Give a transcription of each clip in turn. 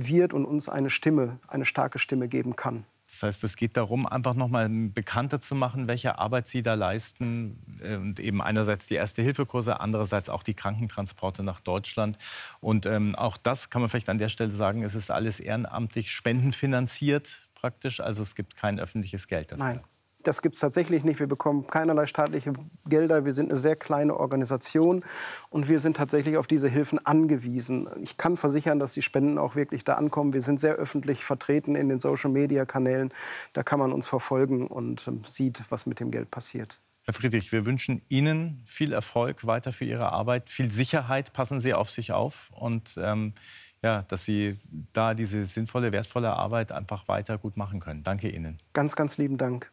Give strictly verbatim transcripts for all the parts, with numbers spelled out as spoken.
wird und uns eine Stimme, eine starke Stimme geben kann. Das heißt, es geht darum, einfach noch mal bekannter zu machen, welche Arbeit Sie da leisten. Und eben einerseits die Erste-Hilfe-Kurse, andererseits auch die Krankentransporte nach Deutschland. Und ähm, auch das kann man vielleicht an der Stelle sagen, es ist alles ehrenamtlich spendenfinanziert praktisch. Also es gibt kein öffentliches Geld dafür. Nein. Das gibt es tatsächlich nicht. Wir bekommen keinerlei staatliche Gelder. Wir sind eine sehr kleine Organisation und wir sind tatsächlich auf diese Hilfen angewiesen. Ich kann versichern, dass die Spenden auch wirklich da ankommen. Wir sind sehr öffentlich vertreten in den Social-Media-Kanälen. Da kann man uns verfolgen und ähm, sieht, was mit dem Geld passiert. Herr Friedrich, wir wünschen Ihnen viel Erfolg weiter für Ihre Arbeit, viel Sicherheit. Passen Sie auf sich auf und ähm, ja, dass Sie da diese sinnvolle, wertvolle Arbeit einfach weiter gut machen können. Danke Ihnen. Ganz, ganz lieben Dank.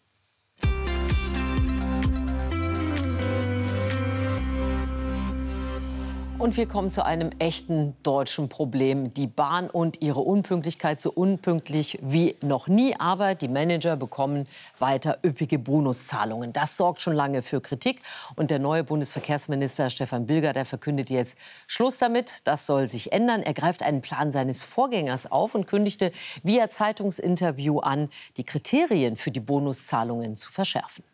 Und wir kommen zu einem echten deutschen Problem. Die Bahn und ihre Unpünktlichkeit, so unpünktlich wie noch nie. Aber die Manager bekommen weiter üppige Bonuszahlungen. Das sorgt schon lange für Kritik. Und der neue Bundesverkehrsminister Stefan Bilger, der verkündet jetzt Schluss damit. Das soll sich ändern. Er greift einen Plan seines Vorgängers auf und kündigte via Zeitungsinterview an, die Kriterien für die Bonuszahlungen zu verschärfen.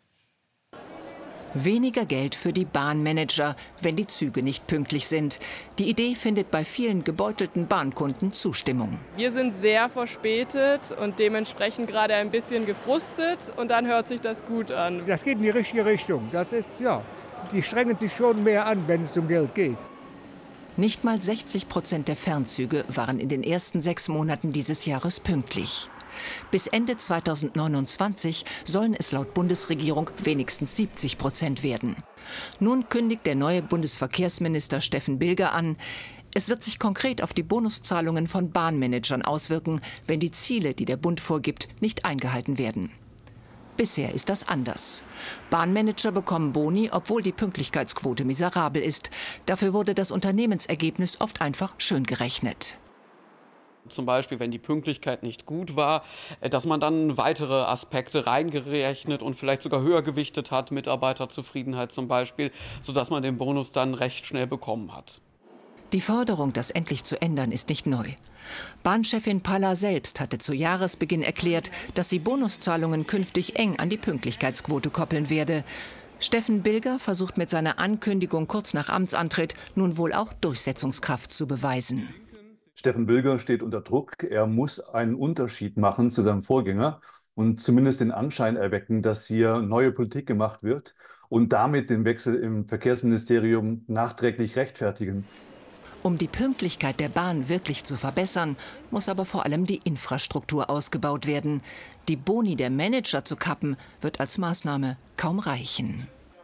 Weniger Geld für die Bahnmanager, wenn die Züge nicht pünktlich sind. Die Idee findet bei vielen gebeutelten Bahnkunden Zustimmung. Wir sind sehr verspätet und dementsprechend gerade ein bisschen gefrustet. Und dann hört sich das gut an. Das geht in die richtige Richtung. Das ist, ja, die strengen sich schon mehr an, wenn es um Geld geht. Nicht mal sechzig Prozent der Fernzüge waren in den ersten sechs Monaten dieses Jahres pünktlich. Bis Ende zweitausendneunundzwanzig sollen es laut Bundesregierung wenigstens siebzig Prozent werden. Nun kündigt der neue Bundesverkehrsminister Steffen Bilger an, es wird sich konkret auf die Bonuszahlungen von Bahnmanagern auswirken, wenn die Ziele, die der Bund vorgibt, nicht eingehalten werden. Bisher ist das anders. Bahnmanager bekommen Boni, obwohl die Pünktlichkeitsquote miserabel ist. Dafür wurde das Unternehmensergebnis oft einfach schön gerechnet. Zum Beispiel, wenn die Pünktlichkeit nicht gut war, dass man dann weitere Aspekte reingerechnet und vielleicht sogar höher gewichtet hat, Mitarbeiterzufriedenheit zum Beispiel, sodass man den Bonus dann recht schnell bekommen hat. Die Forderung, das endlich zu ändern, ist nicht neu. Bahnchefin Palla selbst hatte zu Jahresbeginn erklärt, dass sie Bonuszahlungen künftig eng an die Pünktlichkeitsquote koppeln werde. Steffen Bilger versucht mit seiner Ankündigung kurz nach Amtsantritt nun wohl auch Durchsetzungskraft zu beweisen. Steffen Bilger steht unter Druck. Er muss einen Unterschied machen zu seinem Vorgänger und zumindest den Anschein erwecken, dass hier neue Politik gemacht wird und damit den Wechsel im Verkehrsministerium nachträglich rechtfertigen. Um die Pünktlichkeit der Bahn wirklich zu verbessern, muss aber vor allem die Infrastruktur ausgebaut werden. Die Boni der Manager zu kappen, wird als Maßnahme kaum reichen.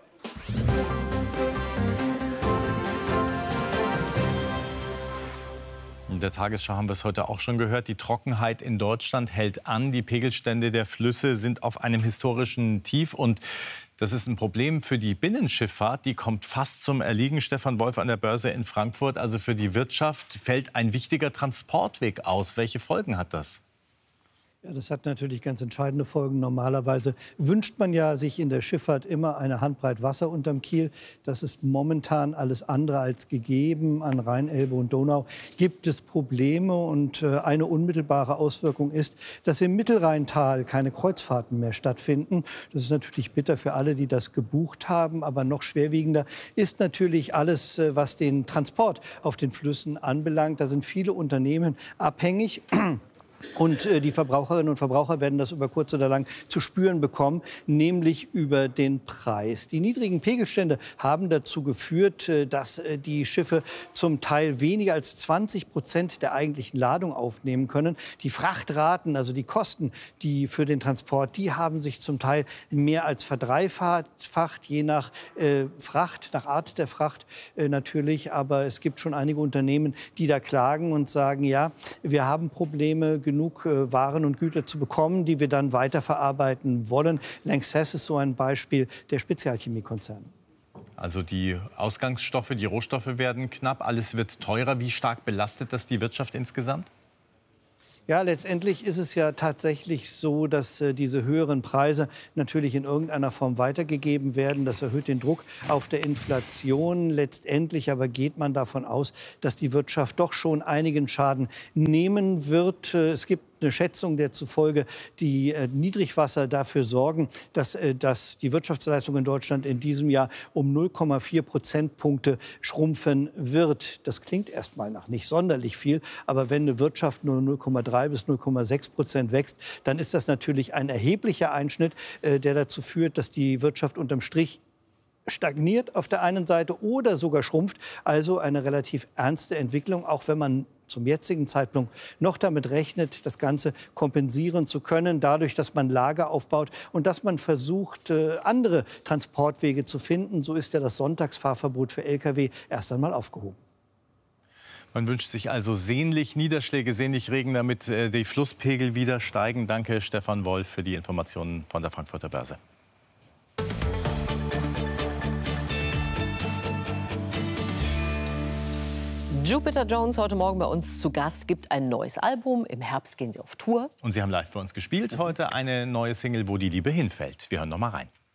In der Tagesschau haben wir es heute auch schon gehört. Die Trockenheit in Deutschland hält an. Die Pegelstände der Flüsse sind auf einem historischen Tief. Und das ist ein Problem für die Binnenschifffahrt. Die kommt fast zum Erliegen. Stefan Wolf an der Börse in Frankfurt. Also für die Wirtschaft fällt ein wichtiger Transportweg aus. Welche Folgen hat das? Ja, das hat natürlich ganz entscheidende Folgen. Normalerweise wünscht man ja sich in der Schifffahrt immer eine Handbreit Wasser unterm Kiel. Das ist momentan alles andere als gegeben. An Rhein, Elbe und Donau gibt es Probleme. Und äh, eine unmittelbare Auswirkung ist, dass im Mittelrheintal keine Kreuzfahrten mehr stattfinden. Das ist natürlich bitter für alle, die das gebucht haben. Aber noch schwerwiegender ist natürlich alles, äh, was den Transport auf den Flüssen anbelangt. Da sind viele Unternehmen abhängig. Und äh, die Verbraucherinnen und Verbraucher werden das über kurz oder lang zu spüren bekommen, nämlich über den Preis. Die niedrigen Pegelstände haben dazu geführt, äh, dass äh, die Schiffe zum Teil weniger als zwanzig Prozent der eigentlichen Ladung aufnehmen können. Die Frachtraten, also die Kosten, die für den Transport, die haben sich zum Teil mehr als verdreifacht, je nach äh, Fracht, nach Art der Fracht äh, natürlich. Aber es gibt schon einige Unternehmen, die da klagen und sagen, ja, wir haben Probleme, genug äh, Waren und Güter zu bekommen, die wir dann weiterverarbeiten wollen. Lanxess ist so ein Beispiel, der Spezialchemiekonzern. Also die Ausgangsstoffe, die Rohstoffe werden knapp, alles wird teurer. Wie stark belastet das die Wirtschaft insgesamt? Ja, letztendlich ist es ja tatsächlich so, dass äh, diese höheren Preise natürlich in irgendeiner Form weitergegeben werden. Das erhöht den Druck auf der Inflation. Letztendlich aber geht man davon aus, dass die Wirtschaft doch schon einigen Schaden nehmen wird. Äh, es gibt eine Schätzung, der zufolge die äh, Niedrigwasser dafür sorgen, dass, äh, dass die Wirtschaftsleistung in Deutschland in diesem Jahr um null Komma vier Prozentpunkte schrumpfen wird. Das klingt erst mal nach nicht sonderlich viel, aber wenn eine Wirtschaft nur null Komma drei bis null Komma sechs Prozent wächst, dann ist das natürlich ein erheblicher Einschnitt, äh, der dazu führt, dass die Wirtschaft unterm Strich stagniert auf der einen Seite oder sogar schrumpft. Also eine relativ ernste Entwicklung, auch wenn man zum jetzigen Zeitpunkt noch damit rechnet, das Ganze kompensieren zu können, dadurch, dass man Lager aufbaut und dass man versucht, andere Transportwege zu finden. So ist ja das Sonntagsfahrverbot für L K W erst einmal aufgehoben. Man wünscht sich also sehnlich Niederschläge, sehnlich Regen, damit äh, die Flusspegel wieder steigen. Danke, Stefan Wolf, für die Informationen von der Frankfurter Börse. Jupiter Jones heute Morgen bei uns zu Gast, gibt ein neues Album. Im Herbst gehen sie auf Tour. Und Sie haben live bei uns gespielt heute eine neue Single, Wo die Liebe hinfällt. Wir hören noch mal rein.